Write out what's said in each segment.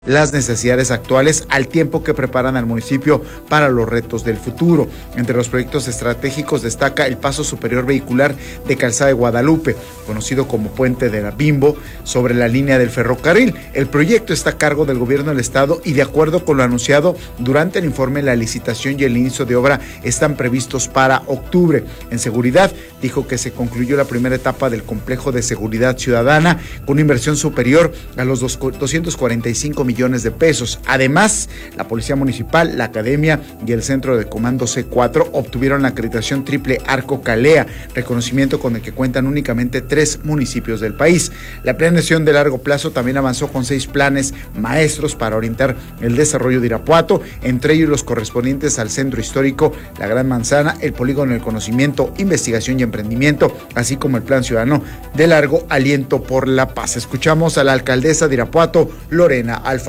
las necesidades actuales al tiempo que preparan al municipio para los retos del futuro. Entre los proyectos estratégicos destaca el paso superior vehicular de Calzada de Guadalupe, conocido como Puente de la Bimbo, sobre la línea del ferrocarril. El proyecto está a cargo del gobierno del estado y, de acuerdo con lo anunciado durante el informe, la licitación y el inicio de obra están previstos para octubre. En seguridad, dijo que se concluyó la primera etapa del complejo de seguridad ciudadana con una inversión superior a los 245 millones de pesos. Además, la Policía Municipal, la Academia y el Centro de Comando C4 obtuvieron la acreditación Triple Arco Calea, reconocimiento con el que cuentan únicamente 3 municipios del país. La planeación de largo plazo también avanzó con 6 planes maestros para orientar el desarrollo de Irapuato, entre ellos los correspondientes al Centro Histórico, la Gran Manzana, el Polígono del Conocimiento, Investigación y Emprendimiento, así como el Plan Ciudadano de Largo Aliento por la Paz. Escuchamos a la alcaldesa de Irapuato, Lorena Alfaro.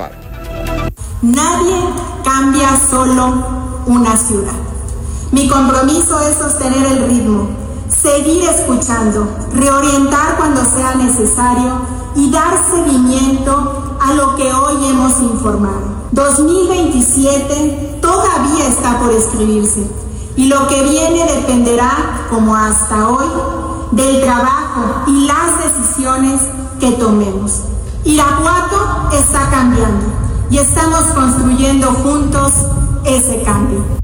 Nadie cambia solo una ciudad. Mi compromiso es sostener el ritmo, seguir escuchando, reorientar cuando sea necesario y dar seguimiento a lo que hoy hemos informado. 2027 todavía está por escribirse y lo que viene dependerá, como hasta hoy, del trabajo y las decisiones que tomemos. Irapuato está cambiando y estamos construyendo juntos ese cambio.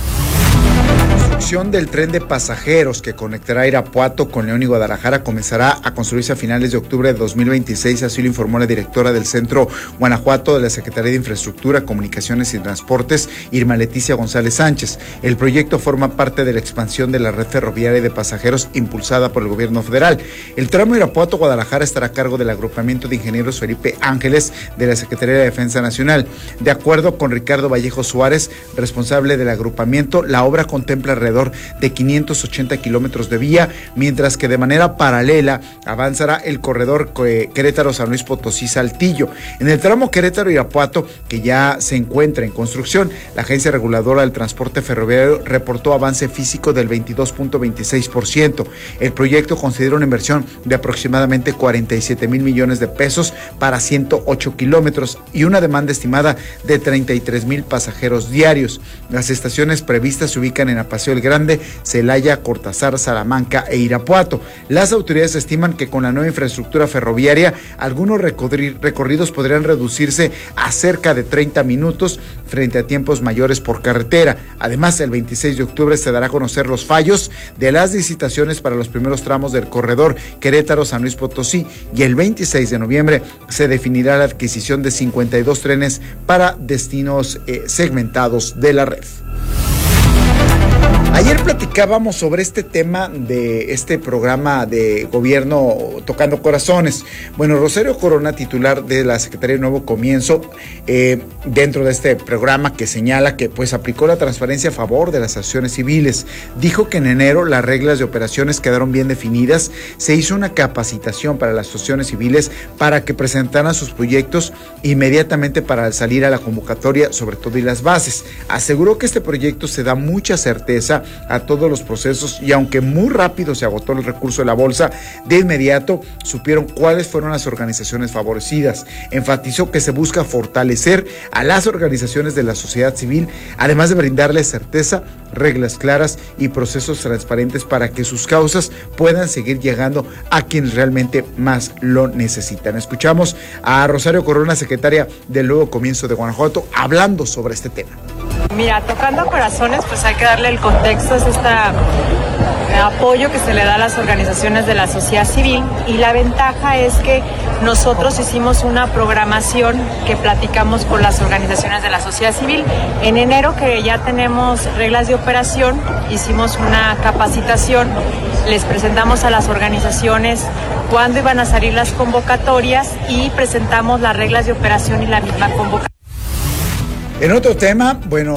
La construcción del tren de pasajeros que conectará Irapuato con León y Guadalajara comenzará a construirse a finales de octubre de 2026, así lo informó la directora del Centro Guanajuato de la Secretaría de Infraestructura, Comunicaciones y Transportes, Irma Leticia González Sánchez. El proyecto forma parte de la expansión de la red ferroviaria de pasajeros impulsada por el gobierno federal. El tramo Irapuato-Guadalajara estará a cargo del agrupamiento de ingenieros Felipe Ángeles de la Secretaría de Defensa Nacional. De acuerdo con Ricardo Vallejo Suárez, responsable del agrupamiento, la obra contempla alrededor de 580 kilómetros de vía, mientras que de manera paralela avanzará el corredor Querétaro-San Luis Potosí-Saltillo. En el tramo Querétaro-Irapuato, que ya se encuentra en construcción, la Agencia Reguladora del Transporte Ferroviario reportó avance físico del 22.26%. El proyecto considera una inversión de aproximadamente 47 mil millones de pesos para 108 kilómetros y una demanda estimada de 33 mil pasajeros diarios. Las estaciones previstas se ubican en Apaseo el Grande, Celaya, Cortázar, Salamanca e Irapuato. Las autoridades estiman que con la nueva infraestructura ferroviaria, algunos recorridos podrían reducirse a cerca de 30 minutos frente a tiempos mayores por carretera. Además, el 26 de octubre se dará a conocer los fallos de las licitaciones para los primeros tramos del corredor Querétaro-San Luis Potosí y el 26 de noviembre se definirá la adquisición de 52 trenes para destinos segmentados de la red. Ayer platicábamos sobre este tema de este programa de gobierno Tocando Corazones. Bueno, Rosario Corona, titular de la Secretaría de Nuevo Comienzo, dentro de este programa que señala que pues aplicó la transparencia a favor de las asociaciones civiles, dijo que en enero las reglas de operaciones quedaron bien definidas, se hizo una capacitación para las asociaciones civiles para que presentaran sus proyectos inmediatamente para salir a la convocatoria, sobre todo y las bases. Aseguró que este proyecto se da mucha certeza a todos los procesos y aunque muy rápido se agotó el recurso de la bolsa, de inmediato supieron cuáles fueron las organizaciones favorecidas. Enfatizó que se busca fortalecer a las organizaciones de la sociedad civil, además de brindarles certeza, reglas claras y procesos transparentes para que sus causas puedan seguir llegando a quienes realmente más lo necesitan. Escuchamos a Rosario Corona, secretaria del Nuevo Comienzo de Guanajuato, hablando sobre este tema. Mira, Tocando Corazones, pues hay que darle el contexto, es este apoyo que se le da a las organizaciones de la sociedad civil y la ventaja es que nosotros hicimos una programación que platicamos con las organizaciones de la sociedad civil. En enero, que ya tenemos reglas de operación, hicimos una capacitación, les presentamos a las organizaciones cuándo iban a salir las convocatorias y presentamos las reglas de operación y la misma convocatoria. En otro tema, bueno,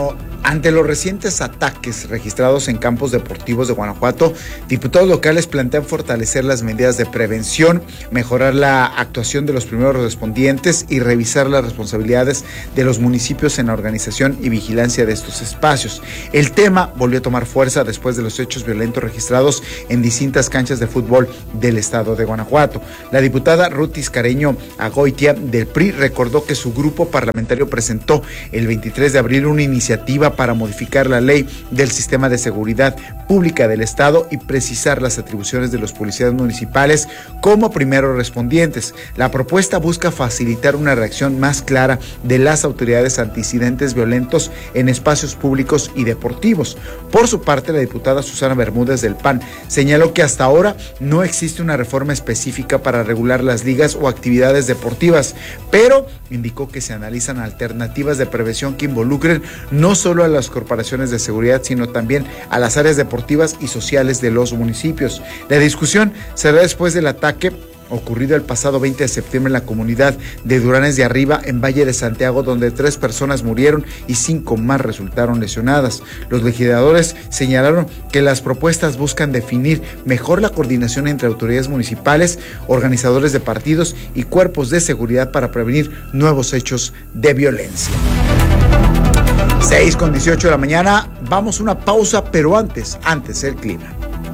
Ante los recientes ataques registrados en campos deportivos de Guanajuato, diputados locales plantean fortalecer las medidas de prevención, mejorar la actuación de los primeros respondientes y revisar las responsabilidades de los municipios en la organización y vigilancia de estos espacios. El tema volvió a tomar fuerza después de los hechos violentos registrados en distintas canchas de fútbol del estado de Guanajuato. La diputada Ruth Iscareño Agoitia del PRI recordó que su grupo parlamentario presentó el 23 de abril una iniciativa para modificar la ley del sistema de seguridad pública del estado y precisar las atribuciones de los policías municipales como primeros respondientes. La propuesta busca facilitar una reacción más clara de las autoridades ante incidentes violentos en espacios públicos y deportivos. Por su parte, la diputada Susana Bermúdez del PAN señaló que hasta ahora no existe una reforma específica para regular las ligas o actividades deportivas, pero indicó que se analizan alternativas de prevención que involucren no solo a las corporaciones de seguridad, sino también a las áreas deportivas y sociales de los municipios. La discusión será después del ataque ocurrido el pasado 20 de septiembre en la comunidad de Duranes de Arriba, en Valle de Santiago, donde 3 personas murieron y 5 más resultaron lesionadas. Los legisladores señalaron que las propuestas buscan definir mejor la coordinación entre autoridades municipales, organizadores de partidos y cuerpos de seguridad para prevenir nuevos hechos de violencia. 6:18 de la mañana, vamos a una pausa, pero antes el clima.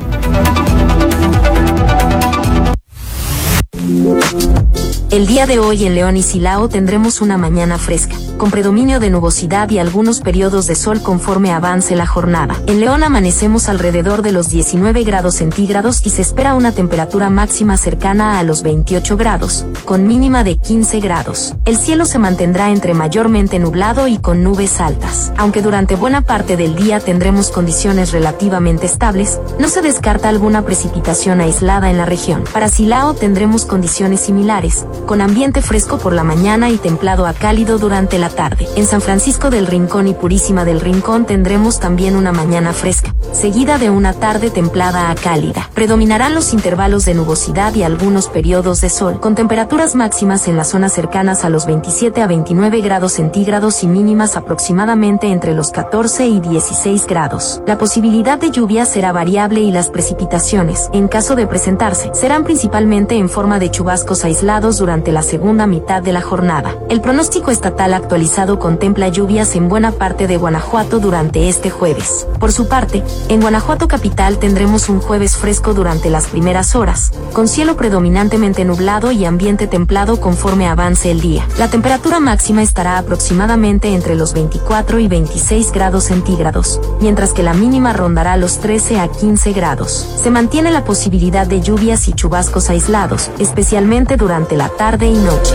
El día de hoy en León y Silao tendremos una mañana fresca, con predominio de nubosidad y algunos periodos de sol conforme avance la jornada. En León amanecemos alrededor de los 19 grados centígrados y se espera una temperatura máxima cercana a los 28 grados, con mínima de 15 grados. El cielo se mantendrá entre mayormente nublado y con nubes altas. Aunque durante buena parte del día tendremos condiciones relativamente estables, no se descarta alguna precipitación aislada en la región. Para Silao tendremos condiciones similares, con ambiente fresco por la mañana y templado a cálido durante la tarde. En San Francisco del Rincón y Purísima del Rincón tendremos también una mañana fresca, seguida de una tarde templada a cálida. Predominarán los intervalos de nubosidad y algunos periodos de sol, con temperaturas máximas en las zonas cercanas a los 27 a 29 grados centígrados y mínimas aproximadamente entre los 14 y 16 grados. La posibilidad de lluvia será variable y las precipitaciones, en caso de presentarse, serán principalmente en forma de chubascos aislados durante la segunda mitad de la jornada. El pronóstico estatal actualizado contempla lluvias en buena parte de Guanajuato durante este jueves. Por su parte, en Guanajuato capital tendremos un jueves fresco durante las primeras horas, con cielo predominantemente nublado y ambiente templado conforme avance el día. La temperatura máxima estará aproximadamente entre los 24 y 26 grados centígrados, mientras que la mínima rondará los 13 a 15 grados. Se mantiene la posibilidad de lluvias y chubascos aislados, especialmente durante la tarde y noche.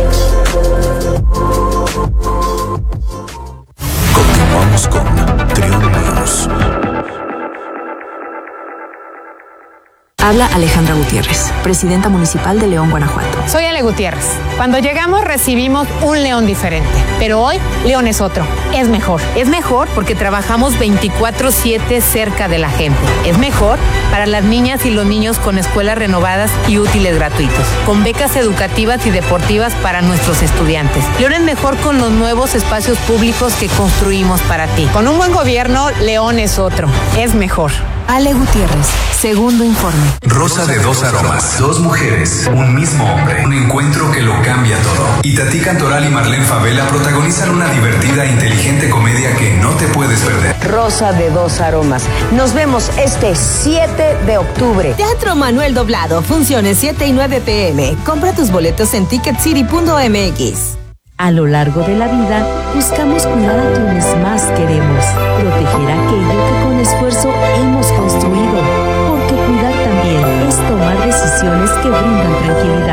Continuamos con Trión News. Habla Alejandra Gutiérrez, presidenta municipal de León, Guanajuato. Soy Ale Gutiérrez. Cuando llegamos recibimos un León diferente, pero hoy León es otro, es mejor. Es mejor porque trabajamos 24/7 cerca de la gente. Es mejor para las niñas y los niños con escuelas renovadas y útiles gratuitos, con becas educativas y deportivas para nuestros estudiantes. León es mejor con los nuevos espacios públicos que construimos para ti. Con un buen gobierno, León es otro, es mejor. Ale Gutiérrez, segundo informe. Rosa de dos aromas, 2 mujeres, un mismo hombre, un encuentro que lo cambia todo. Itatí Cantoral y Marlene Favela protagonizan una divertida e inteligente comedia que no te puedes perder. Rosa de dos aromas. Nos vemos este 7 de octubre. Teatro Manuel Doblado, funciones 7 y 9 p.m. Compra tus boletos en ticketcity.mx. A lo largo de la vida, buscamos cuidar a quienes más queremos, proteger aquello que con esfuerzo hemos construido, porque cuidar también es tomar decisiones que brindan tranquilidad.